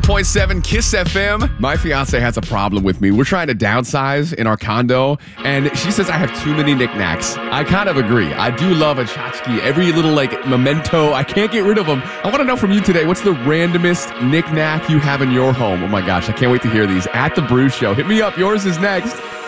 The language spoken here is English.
106.7 Kiss FM. My fiance has a problem with me. We're trying to downsize in our condo, and she says I have too many knickknacks. I kind of agree. I do love a tchotchke, every little memento. I can't get rid of them. I want to know from you today, what's the randomest knickknack you have in your home? Oh my gosh, I can't wait to hear these at The Brew Show. Hit me up. Yours is next.